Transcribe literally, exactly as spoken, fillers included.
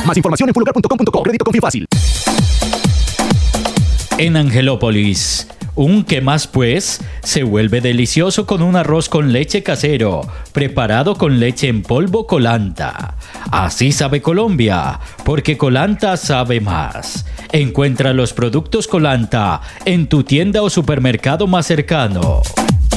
Más información en full lugar punto com punto co. Crédito Confío Fácil. En Angelópolis, un ¿qué más pues? Se vuelve delicioso con un arroz con leche casero, preparado con leche en polvo Colanta. Así sabe Colombia, porque Colanta sabe más. Encuentra los productos Colanta en tu tienda o supermercado más cercano.